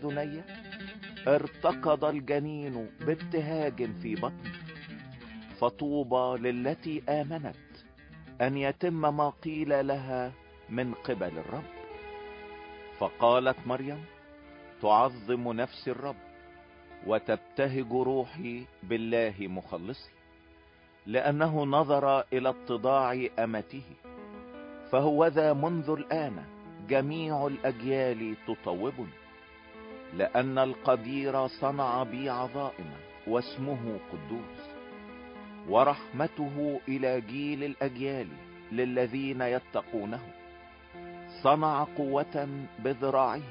اذني ارتقض الجنين بابتهاج في بطني. فطوبى للتي آمنت ان يتم ما قيل لها من قبل الرب. فقالت مريم: تعظم نفسي الرب، وتبتهج روحي بالله مخلصي، لأنه نظر إلى اتضاع أمته. فهوذا منذ الآن جميع الأجيال تطوبني، لأن القدير صنع بي عظائم، واسمه قدوس. ورحمته إلى جيل الأجيال للذين يتقونه. صنع قوة بذراعه،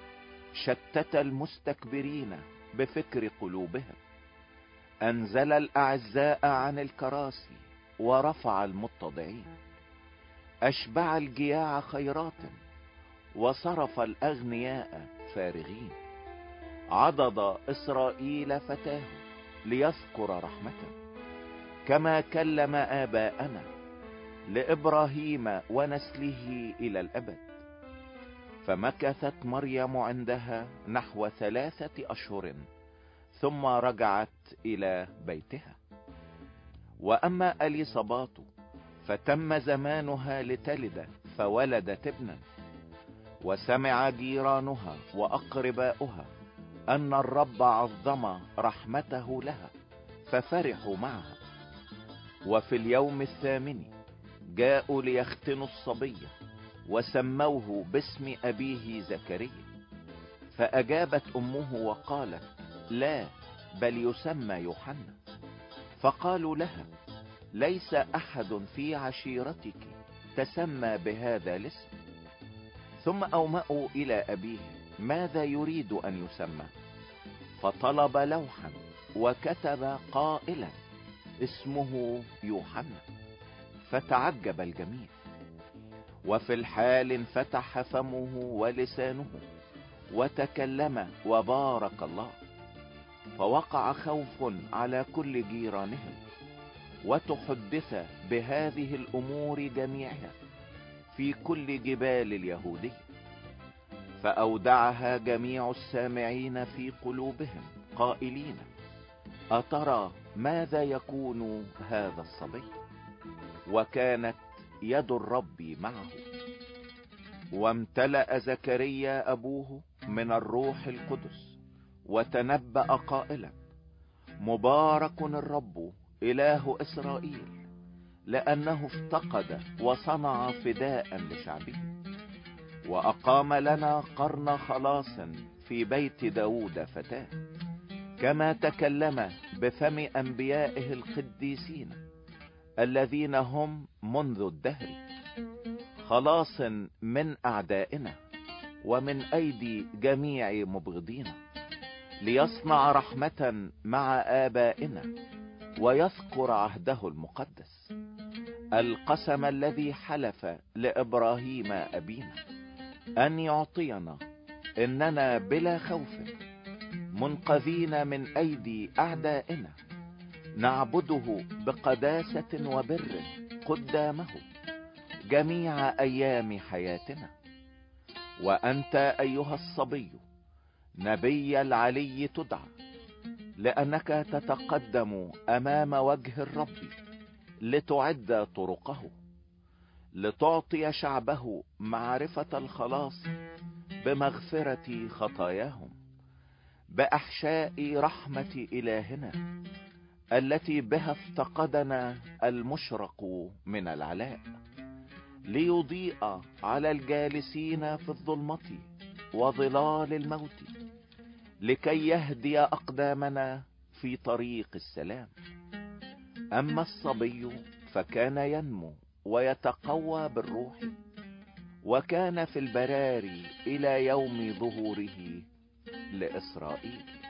شتت المستكبرين بفكر قلوبهم. أنزل الأعزاء عن الكراسي، ورفع المتضعين. أشبع الجياع خيرات، وصرف الأغنياء فارغين. عضد إسرائيل فتاه ليذكر رحمته، كما كلم آباءنا لإبراهيم ونسله إلى الأبد. فمكثت مريم عندها نحو 3 أشهر، ثم رجعت إلى بيتها. وأما إليصابات فتم زمانها لتلد، فولدت ابنا. وسمع جيرانها وأقرباؤها أن الرب عظم رحمته لها، ففرحوا معها. وفي اليوم 8 جاءوا ليختنوا الصبي، وسموه باسم أبيه زكريا. فأجابت أمه وقالت: لا، بل يسمى يوحنا. فقالوا لها: ليس أحد في عشيرتك تسمى بهذا الاسم. ثم أومأوا إلى أبيه ماذا يريد أن يسمى، فطلب لوحا وكتب قائلا: اسمه يوحنا. فتعجب الجميع. وفي الحال انفتح فمه ولسانه، وتكلم وبارك الله. فوقع خوف على كل جيرانهم، وتحدث بهذه الأمور جميعها في كل جبال اليهودية. فأودعها جميع السامعين في قلوبهم قائلين: أترى ماذا يكون هذا الصبي؟ وكانت يد الرب معه. وامتلأ زكريا أبوه من الروح القدس، وتنبأ قائلا: مبارك الرب إله إسرائيل، لأنه افتقد وصنع فداء لشعبه، وأقام لنا قرن خلاص في بيت داود فتاه، كما تكلم بفم أنبيائه القديسين الذين هم منذ الدهر، خلاص من أعدائنا ومن أيدي جميع مبغضينا، ليصنع رحمة مع آبائنا، ويذكر عهده المقدس، القسم الذي حلف لإبراهيم أبينا، أن يعطينا إننا بلا خوف منقذين من أيدي أعدائنا، نعبده بقداسة وبر قدامه جميع أيام حياتنا. وأنت أيها الصبي نبي العلي تدعى، لأنك تتقدم أمام وجه الرب لتعد طرقه، لتعطي شعبه معرفة الخلاص بمغفرة خطاياهم، بأحشاء رحمة إلهنا التي بها افتقدنا المشرق من العلاء، ليضيء على الجالسين في الظلمة وظلال الموت، لكي يهدي أقدامنا في طريق السلام. أما الصبي فكان ينمو ويتقوى بالروح، وكان في البراري إلى يوم ظهوره لإسرائيل.